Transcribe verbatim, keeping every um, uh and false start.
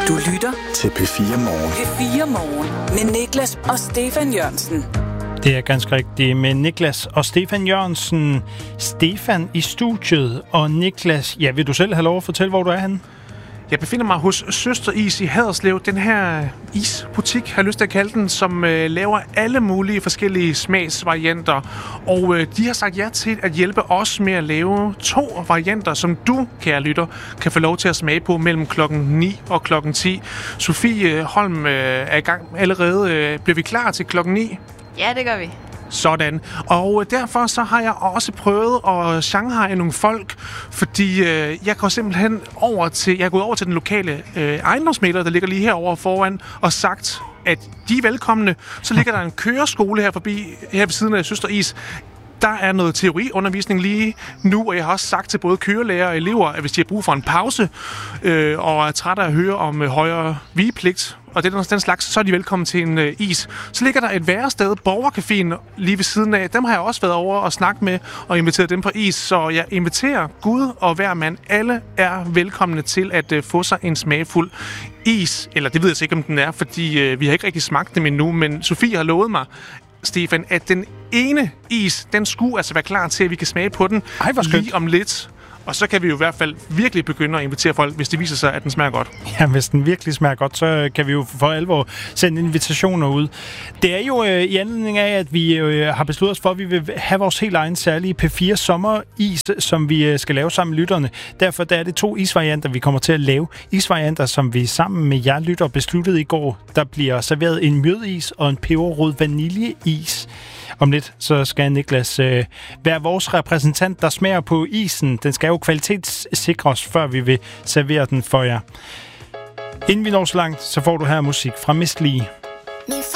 Du lytter til P fire Morgen. P fire Morgen med Niklas og Stefan Jørgensen. Det er ganske rigtigt med Niklas og Stefan Jørgensen. Stefan i studiet, og Niklas, ja, vil du selv have lov at fortælle, hvor du er henne? Jeg befinder mig hos Søster Is i Haderslev, den her isbutik, har jeg lyst til at kalde den, som øh, laver alle mulige forskellige smagsvarianter. Og øh, de har sagt ja til at hjælpe os med at lave to varianter, som du, kære lytter, kan få lov til at smage på mellem klokken ni og klokken ti. Sofie Holm øh, er i gang allerede. Øh, bliver vi klar til klokken ni? Ja, det gør vi. Sådan. Og derfor så har jeg også prøvet at Shanghai nogle folk, fordi øh, jeg går simpelthen over til, jeg er gået over til den lokale øh, ejendomsmægler, der ligger lige herovre foran, og sagt, at de er velkomne. Så ligger der en køreskole her forbi, her ved siden af Søster Is. Der er noget teoriundervisning lige nu, og jeg har også sagt til både kørelærer og elever, at hvis de har brug for en pause øh, og er trætte af at høre om øh, højere vigepligt, og den, den slags, så er de velkommen til en øh, is. Så ligger der et værested, Borgercaféen, lige ved siden af. Dem har jeg også været over og snakket med og inviteret dem på is. Så jeg inviterer Gud og hver mand. Alle er velkomne til at øh, få sig en smagfuld is. Eller det ved jeg ikke, om den er, fordi øh, vi har ikke rigtig smagt dem endnu. Men Sofie har lovet mig, Stefan, at den ene is, den skulle altså være klar til, at vi kan smage på den. Ej, hvor skønt. Lige om lidt. Og så kan vi jo i hvert fald virkelig begynde at invitere folk, hvis det viser sig, at den smager godt. Ja, hvis den virkelig smager godt, så kan vi jo for alvor sende invitationer ud. Det er jo øh, i anledning af, at vi øh, har besluttet os for, at vi vil have vores helt egen særlige P fire sommeris, som vi øh, skal lave sammen med lytterne. Derfor der er det to isvarianter, vi kommer til at lave. Isvarianter, som vi sammen med jer lytter besluttede i går. Der bliver serveret en mjødis og en peberrød vaniljeis. Om lidt, så skal Niklas øh, være vores repræsentant, der smager på isen. Den skal jo kvalitetssikres, før vi vil servere den for jer. Inden vi når så langt, så får du her musik fra Miss Li.